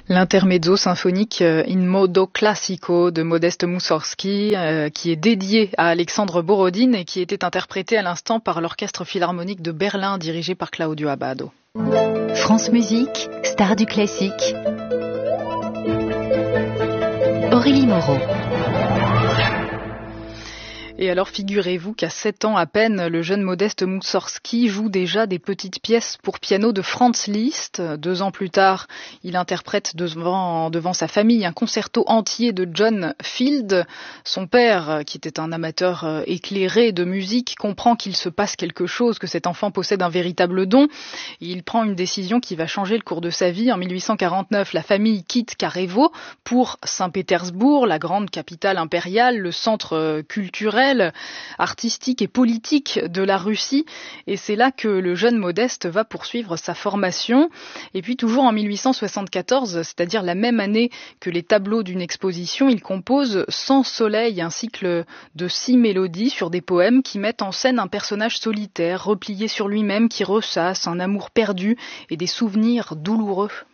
L'intermezzo symphonique In modo classico de Modeste Moussorgsky, qui est dédié à Alexandre Borodine et qui était interprété à l'instant par l'Orchestre Philharmonique de Berlin dirigé par Claudio Abbado. France Musique, star du classique. Aurélie Moreau. Et alors figurez-vous qu'à 7 ans à peine, le jeune Modeste Moussorgsky joue déjà des petites pièces pour piano de Franz Liszt. 2 ans plus tard, il interprète devant sa famille un concerto entier de John Field. Son père, qui était un amateur éclairé de musique, comprend qu'il se passe quelque chose, que cet enfant possède un véritable don. Et il prend une décision qui va changer le cours de sa vie. En 1849, la famille quitte Karevo pour Saint-Pétersbourg, la grande capitale impériale, le centre culturel, artistique et politique de la Russie, et c'est là que le jeune Modeste va poursuivre sa formation. Et puis toujours en 1874, c'est-à-dire la même année que les tableaux d'une exposition, il compose Sans soleil, un cycle de 6 mélodies sur des poèmes qui mettent en scène un personnage solitaire, replié sur lui-même, qui ressasse un amour perdu et des souvenirs douloureux.